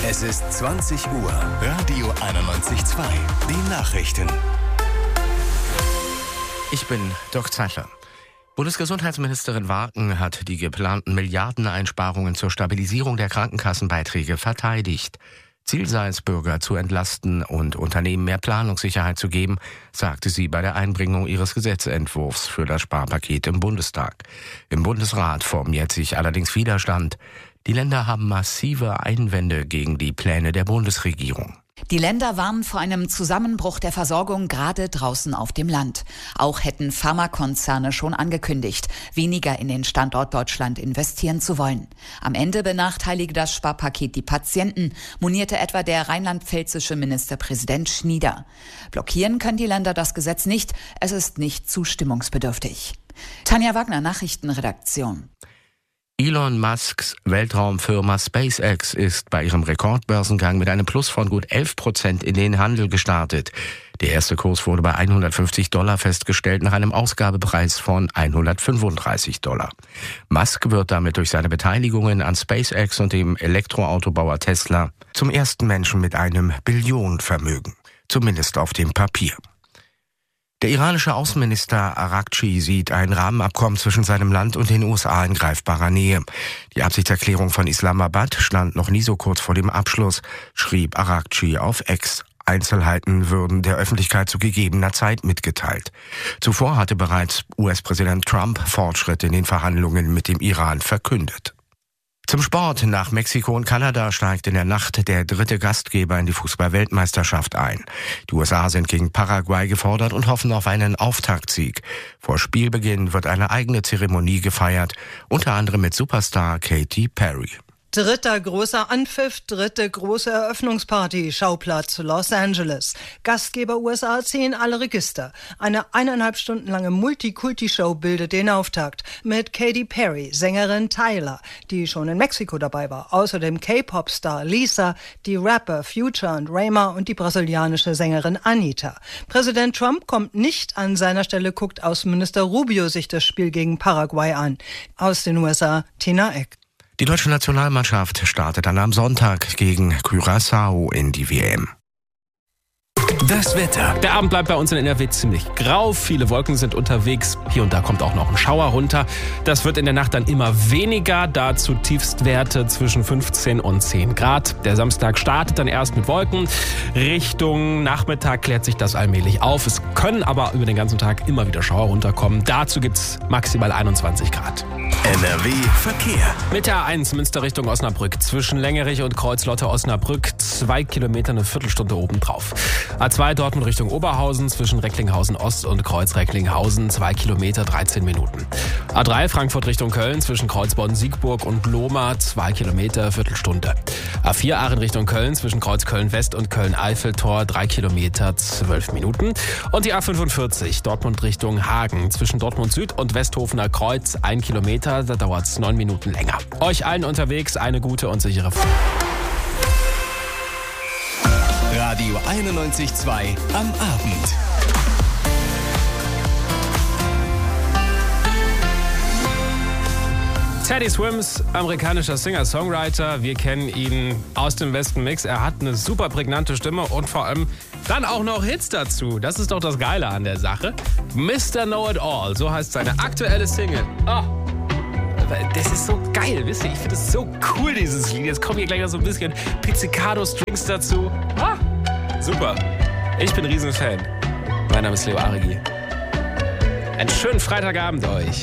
Es ist 20 Uhr. Radio 91.2. Die Nachrichten. Ich bin Dirk Zeitler. Bundesgesundheitsministerin Warken hat die geplanten Milliardeneinsparungen zur Stabilisierung der Krankenkassenbeiträge verteidigt. Ziel sei es, Bürger zu entlasten und Unternehmen mehr Planungssicherheit zu geben, sagte sie bei der Einbringung ihres Gesetzentwurfs für das Sparpaket im Bundestag. Im Bundesrat formiert sich allerdings Widerstand. Die Länder haben massive Einwände gegen die Pläne der Bundesregierung. Die Länder warnen vor einem Zusammenbruch der Versorgung gerade draußen auf dem Land. Auch hätten Pharmakonzerne schon angekündigt, weniger in den Standort Deutschland investieren zu wollen. Am Ende benachteilige das Sparpaket die Patienten, monierte etwa der rheinland-pfälzische Ministerpräsident Schnieder. Blockieren können die Länder das Gesetz nicht, es ist nicht zustimmungsbedürftig. Tanja Wagner, Nachrichtenredaktion. Elon Musks Weltraumfirma SpaceX ist bei ihrem Rekordbörsengang mit einem Plus von gut 11% in den Handel gestartet. Der erste Kurs wurde bei $150 festgestellt nach einem Ausgabepreis von $135. Musk wird damit durch seine Beteiligungen an SpaceX und dem Elektroautobauer Tesla zum ersten Menschen mit einem Billionenvermögen, zumindest auf dem Papier. Der iranische Außenminister Araghchi sieht ein Rahmenabkommen zwischen seinem Land und den USA in greifbarer Nähe. Die Absichtserklärung von Islamabad stand noch nie so kurz vor dem Abschluss, schrieb Araghchi auf X. Einzelheiten würden der Öffentlichkeit zu gegebener Zeit mitgeteilt. Zuvor hatte bereits US-Präsident Trump Fortschritte in den Verhandlungen mit dem Iran verkündet. Zum Sport. Nach Mexiko und Kanada steigt in der Nacht der dritte Gastgeber in die Fußball-Weltmeisterschaft ein. Die USA sind gegen Paraguay gefordert und hoffen auf einen Auftaktsieg. Vor Spielbeginn wird eine eigene Zeremonie gefeiert, unter anderem mit Superstar Katy Perry. Dritter großer Anpfiff, dritte große Eröffnungsparty, Schauplatz Los Angeles. Gastgeber USA ziehen alle Register. Eine 1,5 Stunden lange Multikulti-Show bildet den Auftakt. Mit Katy Perry, Sängerin Tyler, die schon in Mexiko dabei war. Außerdem K-Pop-Star Lisa, die Rapper Future und Rayma und die brasilianische Sängerin Anitta. Präsident Trump kommt nicht an seiner Stelle, guckt Außenminister Rubio sich das Spiel gegen Paraguay an. Aus den USA, Tina Eck. Die deutsche Nationalmannschaft startet dann am Sonntag gegen Curaçao in die WM. Das Wetter. Der Abend bleibt bei uns in NRW ziemlich grau. Viele Wolken sind unterwegs. Hier und da kommt auch noch ein Schauer runter. Das wird in der Nacht dann immer weniger. Dazu Tiefstwerte zwischen 15 und 10 Grad. Der Samstag startet dann erst mit Wolken. Richtung Nachmittag klärt sich das allmählich auf. Es können aber über den ganzen Tag immer wieder Schauer runterkommen. Dazu gibt es maximal 21 Grad. NRW Verkehr. Mit der A1 Münster Richtung Osnabrück. Zwischen Längerich und Kreuzlotte-Osnabrück 2 Kilometer, eine Viertelstunde obendrauf. A2 Dortmund Richtung Oberhausen zwischen Recklinghausen Ost und Kreuz Recklinghausen 2 Kilometer, 13 Minuten. A3 Frankfurt Richtung Köln zwischen Kreuzborn-Siegburg und Lohmar 2 Kilometer, Viertelstunde. A4 Aachen Richtung Köln zwischen Kreuz Köln-West und Köln-Eiffeltor 3 Kilometer, 12 Minuten. Und die A45 Dortmund Richtung Hagen zwischen Dortmund Süd und Westhofener Kreuz 1 Kilometer, da dauert es 9 Minuten länger. Euch allen unterwegs eine gute und sichere Fahrt. Radio 91.2 am Abend. Teddy Swims, amerikanischer Singer-Songwriter. Wir kennen ihn aus dem Westen Mix. Er hat eine super prägnante Stimme und vor allem dann auch noch Hits dazu. Das ist doch das Geile an der Sache. Mr. Know-It-All, so heißt seine aktuelle Single. Oh. Das ist so geil, wisst ihr? Ich finde es so cool, dieses Lied. Jetzt kommen hier gleich noch so ein bisschen Pizzicato-Strings dazu. Ah, super. Ich bin ein Riesenfan. Mein Name ist Leo Aregi. Einen schönen Freitagabend euch.